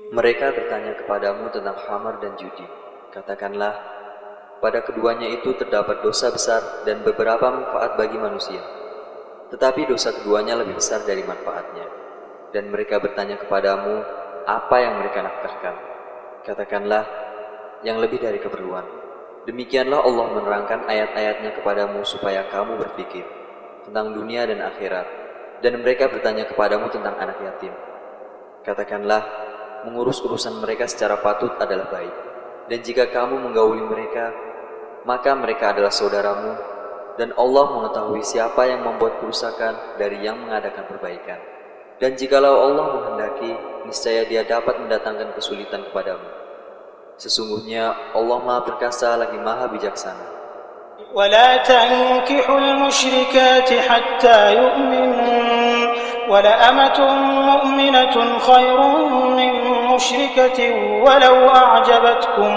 Mereka bertanya kepadamu tentang khamar dan judi. Katakanlah, pada keduanya itu terdapat dosa besar dan beberapa manfaat bagi manusia. Tetapi dosa keduanya lebih besar dari manfaatnya. Dan mereka bertanya kepadamu, apa yang mereka nafkahkan? Katakanlah, yang lebih dari keperluan. Demikianlah Allah menerangkan ayat-ayatnya kepadamu supaya kamu berpikir tentang dunia dan akhirat. Dan mereka bertanya kepadamu tentang anak yatim. Katakanlah, mengurus urusan mereka secara patut adalah baik. Dan jika kamu menggauli mereka, maka mereka adalah saudaramu. Dan Allah mengetahui siapa yang membuat kerusakan dari yang mengadakan perbaikan. Dan jikalau Allah menghendaki, niscaya Dia dapat mendatangkan kesulitan kepadamu. Sesungguhnya Allah Maha Perkasa lagi Maha Bijaksana. ولا تنكحوا المشركات حتى يؤمنوا ولأمة مؤمنة خير من مشركة ولو أعجبتكم